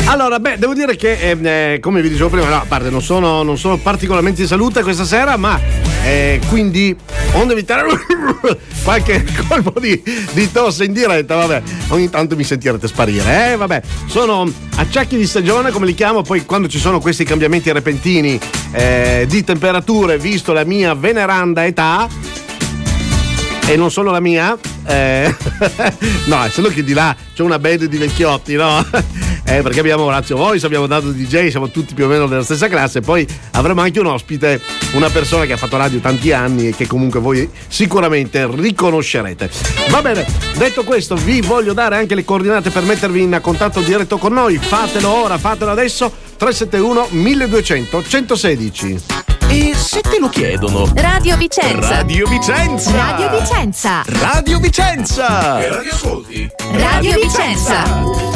Allora, devo dire che come vi dicevo prima, no, a parte non sono particolarmente in salute questa sera, ma quindi onde evitare qualche colpo di tosse in diretta, vabbè, ogni tanto mi sentirete sparire, vabbè, sono acciacchi di stagione, come li chiamo, poi quando ci sono questi cambiamenti repentini di temperature, visto la mia veneranda età, e non solo la mia, no, è solo che di là c'è una band di vecchiotti, no? Perché abbiamo Orazio Voice, abbiamo dato DJ, siamo tutti più o meno della stessa classe, poi avremo anche un ospite, una persona che ha fatto radio tanti anni e che comunque voi sicuramente riconoscerete. Va bene, detto questo, vi voglio dare anche le coordinate per mettervi in contatto diretto con noi. Fatelo ora, fatelo adesso. 371 1200 116. E se te lo chiedono? Radio Vicenza. Radio Vicenza. Radio Vicenza. Radio Vicenza. Che radio ascolti? Radio Vicenza.